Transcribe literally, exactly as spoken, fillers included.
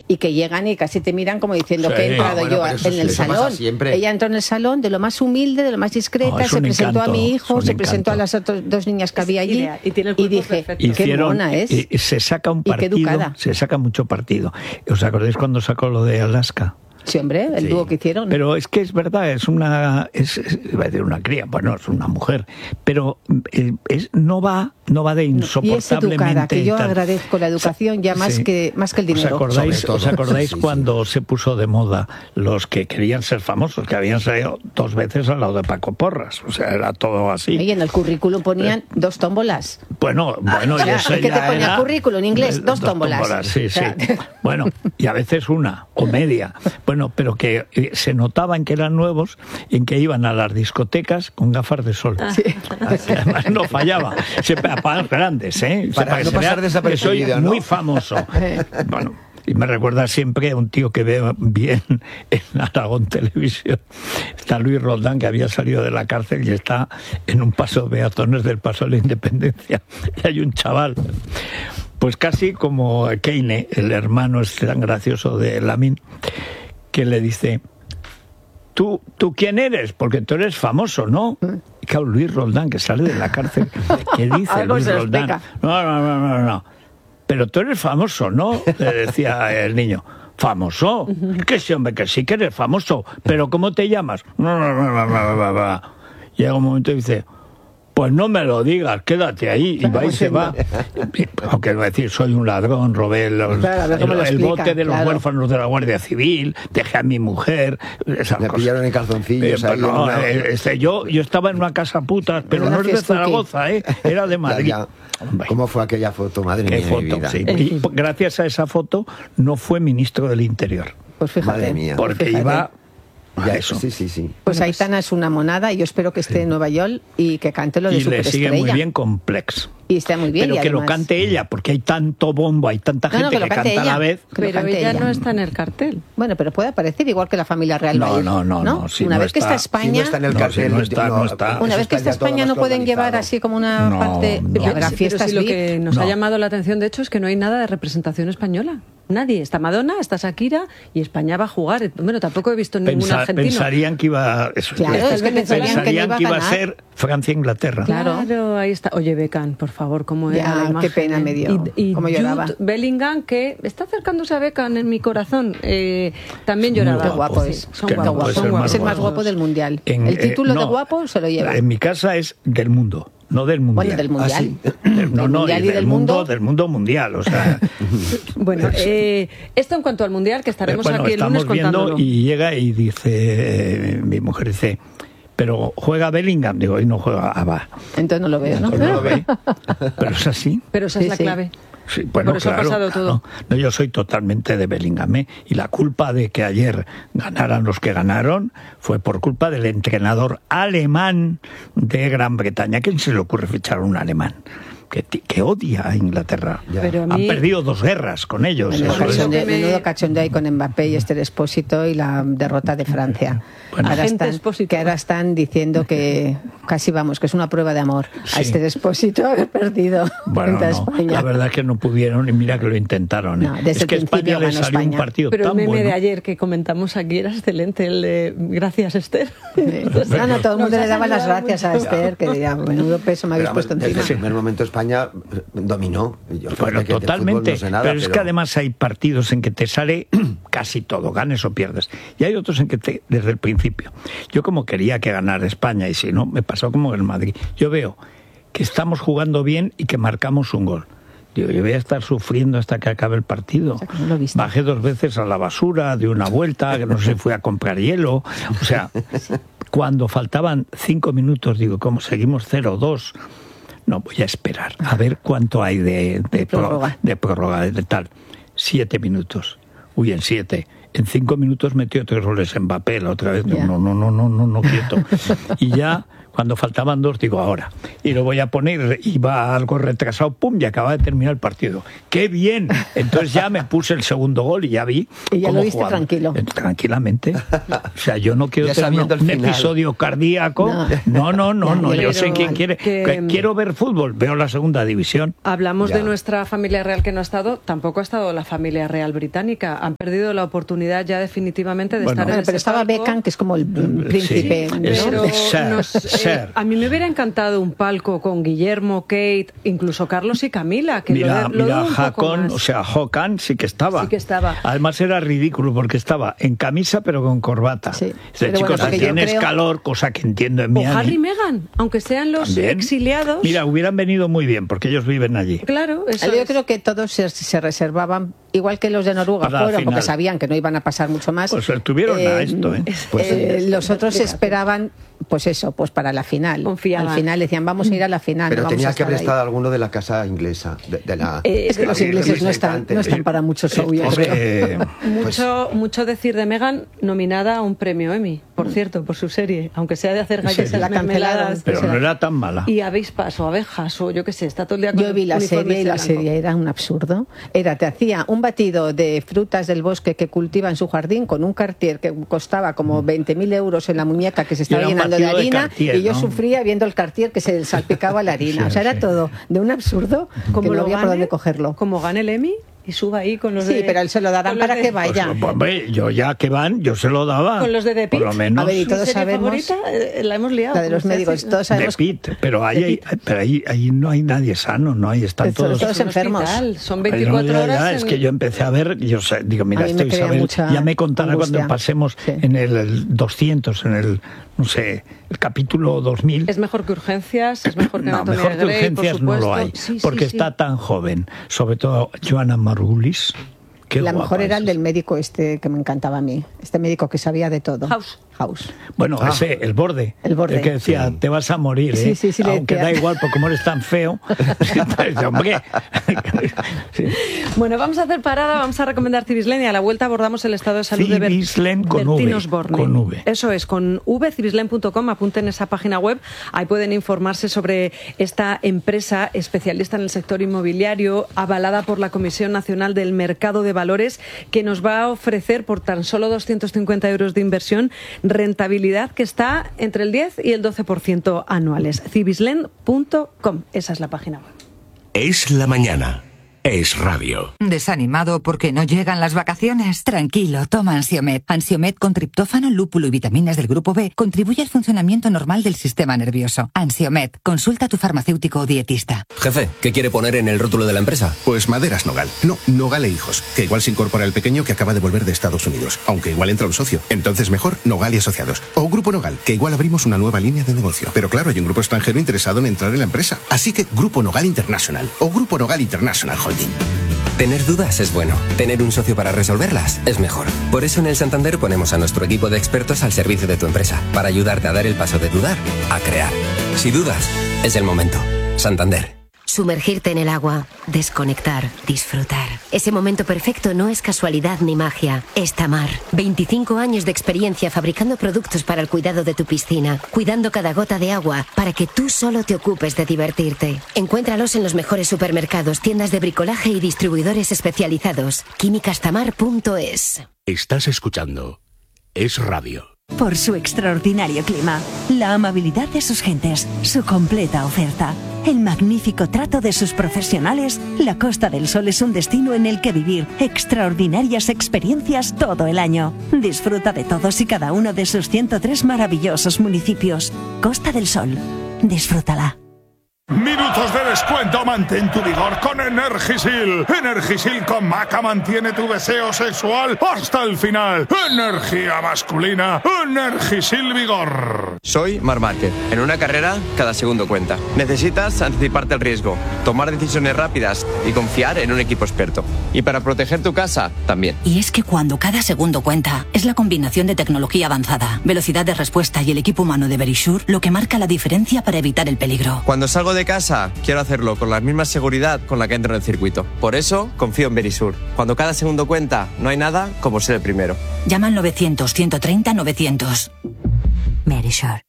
y que llegan y casi te miran como diciendo sí. que he entrado ah, bueno, yo en sí, el salón. Ella entró en el salón de lo más humilde, de lo más discreta, oh, se presentó encanto, a mi hijo, se encanto. presentó a las otras dos niñas que había allí y, tiene el y dije, perfecto. qué Hicieron, mona es. Y, y se saca un partido, se saca mucho partido. ¿Os acordáis cuando sacó lo de Alaska? Sí, hombre, el sí. dúo que hicieron. Pero es que es verdad, es una, es, es, iba a decir una cría, bueno, es una mujer, pero es, no va, no va de insoportablemente. Y es educada, que yo agradezco la educación ya más sí. que más que el dinero. ¿Os acordáis, ¿os acordáis sí, cuando sí. se puso de moda los que querían ser famosos, que habían salido dos veces al lado de Paco Porras? O sea, era todo así. Y en el currículum ponían eh, dos tómbolas. Bueno, bueno, o sea, y eso ¿qué te ponía era, currículum en inglés? Dos, dos tómbolas. tómbolas. Sí, o sea, sí. Bueno, y a veces una o media. Bueno, Bueno, pero que se notaban que eran nuevos en que iban a las discotecas con gafas de sol. Sí. Además no fallaba. Siempre a pagas grandes, ¿eh? Para no pasar desapercibido, soy ¿no? muy famoso. Bueno, y me recuerda siempre a un tío que veo bien en Aragón Televisión. Está Luis Roldán, que había salido de la cárcel y está en un paso de peatones del Paso de la Independencia. Y hay un chaval, pues casi como Keine, el hermano este tan gracioso de Lamin, que le dice, ¿Tú, ¿tú quién eres? Porque tú eres famoso, ¿no? Y claro, Luis Roldán, que sale de la cárcel, ¿qué dice Luis Roldán? No, no, no, no, no. Pero tú eres famoso, ¿no? Le decía el niño. ¿Famoso? Que sí, hombre, que sí que eres famoso. ¿Pero cómo te llamas? No, no, no, no, no, no, no. Llega un momento y dice, pues no me lo digas, quédate ahí, y va y se va. Aunque va a decir, soy un ladrón, robé los, claro, el, el explica, bote de los claro. huérfanos de la Guardia Civil, dejé a mi mujer, esas me cosas. pillaron en calzoncillos. Eh, ahí no, una... este, yo, yo estaba en una casa putas, pero no es de Zaragoza, ¿eh? Era de Madrid. Ya, ya. ¿Cómo fue aquella foto? Madre mía, foto, mi vida. Sí. Y gracias a esa foto no fue ministro del Interior. Pues fíjate. Madre mía. Porque fíjate. iba... Ya, eso. Sí, sí, sí. Pues Aitana es una monada y yo espero que esté sí. en Nueva York y que cante lo de y Superestrella. Y le sigue muy bien con Plex. Y está muy bien. Pero y que además... lo cante ella, porque hay tanto bombo, hay tanta gente no, no, que, que canta ella, a la vez. Pero ella, ella no está en el cartel. Bueno, pero puede aparecer igual que la familia real. No, no, no, no. no si una no vez está, que está España... Si no está en el cartel, no, si no está, no está. Una vez que está España no pueden llevar así como una no, parte... No, habrá sí, fiestas pero si lo que nos no. ha llamado la atención, de hecho, es que no hay nada de representación española. Nadie. Está Madonna, está Shakira y España va a jugar. Bueno, tampoco he visto ningún Pensa, argentino. Pensarían que iba... Eso, claro, es que pensarían, pensarían que, no iba, que iba a ser Francia-Inglaterra. Claro. claro, ahí está. Oye, Beckham, por favor, cómo era la imagen. Qué pena me dio. Y, y cómo lloraba. Jude Bellingham, que está acercándose a Beckham en mi corazón, eh, también lloraba. Qué guapo es. Sí, son que guapos. no Son es el más guapo del mundial. En, el título eh, no, de guapo se lo lleva. En mi casa es del mundo. No del mundial. Bueno, del mundial. Ah, sí. No, no, mundial y del, del mundo, mundo, del mundo mundial, o sea. Bueno, eh, esto en cuanto al mundial, que estaremos eh, bueno, aquí el lunes contándolo. Viendo y llega y dice, eh, mi mujer dice, pero juega Bellingham, digo, y no juega, ah, va. Entonces no lo veo, ¿no? Pues no lo ve. Pero es así. Pero esa es sí, la sí. clave. Sí, bueno, por eso claro, ha pasado claro. todo. No, yo soy totalmente de Bellingham, ¿eh? Y la culpa de que ayer ganaran los que ganaron fue por culpa del entrenador alemán de Gran Bretaña. ¿A quién se le ocurre fichar a un alemán? Que, que odia a Inglaterra. Pero a mí... Han perdido dos guerras con ellos. Menudo eso cachondeo, es. me... menudo cachondeo ahí con Mbappé y Esther Expósito y la derrota de Francia. Bueno, ahora están, que ahora están diciendo que casi vamos, que es una prueba de amor. Sí. A Esther Expósito haber perdido bueno, frente a no, España. la verdad es que no pudieron y mira que lo intentaron. ¿eh? No, desde es que el España le salió España. un partido Pero tan el meme bueno. de ayer que comentamos aquí era excelente, el de gracias Esther. Sí. No, no, todo el mundo Nos le daba las gracias mucho. a Esther, que diría, menudo peso me habéis pero, puesto desde encima. el primer momento España dominó. Yo Bueno, que totalmente, no sé nada, pero, pero es que además hay partidos en que te sale casi todo, ganes o pierdes, y hay otros en que te, desde el principio. Yo como quería que ganara España, y si no, me pasó como en Madrid. Yo veo que estamos jugando bien y que marcamos un gol. Digo, yo voy a estar sufriendo hasta que acabe el partido. O sea, que no lo viste. Bajé dos veces a la basura, de una vuelta, que no sé, fui a comprar hielo. O sea, cuando faltaban cinco minutos, digo, como seguimos cero dos... No, voy a esperar a ver cuánto hay de, de, de prórroga, pro, de, prórroga, de tal. Siete minutos. Uy, en siete. En cinco minutos metió tres goles en Mbappé la otra vez. Yeah. No, no, no, no, no, no, quieto. Y ya, cuando faltaban dos, digo, ahora. Y lo voy a poner, iba algo retrasado, pum, y acaba de terminar el partido. ¡Qué bien! Entonces ya me puse el segundo gol y ya vi. Y ya cómo lo viste jugaba. Tranquilo. Tranquilamente. O sea, yo no quiero tener un, un episodio cardíaco. No, no, no, no. no yo sé quién quiere. Que, quiero ver fútbol, veo la segunda división. Hablamos ya. de nuestra familia real que no ha estado, tampoco ha estado la familia real británica. Han perdido la oportunidad ya definitivamente de bueno, estar en Pero ese estaba palco. Beckham, que es como el príncipe. Sí, pero es, ser, nos, ser. Eh, a mí me hubiera encantado un palco con Guillermo, Kate, incluso Carlos y Camila. Que mira, lo, lo mira, un Hakon, o sea, Håkan sí que estaba. Sí que estaba. Además era ridículo porque estaba en camisa pero con corbata. Sí. Dice, chicos, bueno, si tienes creo... calor, cosa que entiendo en o Miami. Harry y Meghan, aunque sean los ¿También? exiliados. Mira, hubieran venido muy bien porque ellos viven allí. Claro, eso Yo es. creo que todos se, se reservaban, igual que los de Noruega Para fueron, porque sabían que no iban a pasar mucho más. Pues tuvieron eh, a esto, ¿eh? Pues, eh, los otros esperaban, pues eso, pues para la final. Confiaban. Al final decían, vamos a ir a la final. Pero no tenía vamos que a haber estar estado ahí. alguno de la casa inglesa. De, de la, eh, es que los ingleses no están, no están para mucho show, yo creo. Eh, mucho, mucho decir de Meghan, nominada a un premio Emmy, por cierto, por su serie, aunque sea de hacer galletas sí, la mermeladas. Pero no era tan mala. Y avispas o abejas, o yo qué sé, está todo el día con Yo vi la serie y la serie era un absurdo. Era, te hacía un batido de frutas del bosque que cultiva en su jardín con un Cartier que costaba como veinte mil euros en la muñeca que se estaba llenando de harina, de Cartier, y yo ¿no? sufría viendo el Cartier que se salpicaba la harina. Sí, o sea, era sí. todo de un absurdo como que no había gane, por dónde cogerlo. Como gane el Emmy y suba ahí con los sí, de... Sí, pero él se lo darán para de, que vaya. Pues, pues, yo ya que van, yo se lo daba. Con los de The Pitt. Por lo menos. A ver, y todos sabemos... favorita, eh, la hemos liado. La de los médicos, todos sabemos... The Pitt, pero ahí, hay, pero ahí, ahí no hay nadie sano, ¿no? Ahí están todos... todos enfermos. Hospital, son veinticuatro no, ya, horas ya, en... Es que yo empecé a ver, yo sé, digo, mira, esto Isabel, ya me contará angustia. Cuando pasemos sí. en el doscientos, en el, no sé, el capítulo dos mil. Es mejor que Urgencias, es mejor que no, Anatomía mejor que Grey, Urgencias no lo hay, sí, porque sí, está sí. tan joven, sobre todo Joanna Margulis. Qué la mejor era es. el del médico este que me encantaba a mí, este médico que sabía de todo. House. House. Bueno, ah. ese, el borde. El borde. El que decía, sí. te vas a morir, ¿eh? Sí, sí, sí, aunque da igual, porque como eres tan feo. Hombre. sí. Bueno, vamos a hacer parada, vamos a recomendar Cibislen y a la vuelta abordamos el estado de salud de Cibislen con Bertín V, Osborne. con V. Eso es, con v, cibislen punto com, apunten esa página web, ahí pueden informarse sobre esta empresa especialista en el sector inmobiliario, avalada por la Comisión Nacional del Mercado de Valores, que nos va a ofrecer por tan solo doscientos cincuenta euros de inversión rentabilidad que está entre el diez y el doce por ciento anuales. cibislen punto com, esa es la página web. Es la mañana. Es radio. ¿Desanimado porque no llegan las vacaciones? Tranquilo, toma Ansiomed. Ansiomed con triptófano, lúpulo y vitaminas del grupo B contribuye al funcionamiento normal del sistema nervioso. Ansiomed, consulta a tu farmacéutico o dietista. Jefe, ¿qué quiere poner en el rótulo de la empresa? Pues Maderas Nogal. No, Nogal e Hijos, que igual se incorpora el pequeño que acaba de volver de Estados Unidos, aunque igual entra un socio. Entonces mejor Nogal y Asociados. O Grupo Nogal, que igual abrimos una nueva línea de negocio. Pero claro, hay un grupo extranjero interesado en entrar en la empresa. Así que Grupo Nogal International o Grupo Nogal International Holding. Tener dudas es bueno. Tener un socio para resolverlas es mejor. Por eso en el Santander ponemos a nuestro equipo de expertos al servicio de tu empresa, para ayudarte a dar el paso de dudar a crear. Si dudas, es el momento. Santander. Sumergirte en el agua, desconectar, disfrutar. Ese momento perfecto no es casualidad ni magia, es Tamar. veinticinco años de experiencia fabricando productos para el cuidado de tu piscina, cuidando cada gota de agua para que tú solo te ocupes de divertirte. Encuéntralos en los mejores supermercados, tiendas de bricolaje y distribuidores especializados. químicas tamar punto es. Estás escuchando Es Radio. Por su extraordinario clima, la amabilidad de sus gentes, su completa oferta, el magnífico trato de sus profesionales, la Costa del Sol es un destino en el que vivir extraordinarias experiencias todo el año. Disfruta de todos y cada uno de sus ciento tres maravillosos municipios. Costa del Sol, disfrútala. Minutos de descuento, mantén tu vigor con Energisil. Energisil con maca mantiene tu deseo sexual hasta el final. Energía masculina, Energisil Vigor. Soy Marc Márquez. En una carrera, cada segundo cuenta. Necesitas anticiparte al riesgo, tomar decisiones rápidas y confiar en un equipo experto. Y para proteger tu casa, también. Y es que cuando cada segundo cuenta, es la combinación de tecnología avanzada, velocidad de respuesta y el equipo humano de Verisure lo que marca la diferencia para evitar el peligro. Cuando salgo de casa, quiero hacerlo con la misma seguridad con la que entro en el circuito. Por eso, confío en Verisure. Cuando cada segundo cuenta, no hay nada como ser el primero. Llama al novecientos, ciento treinta, novecientos. Verisure.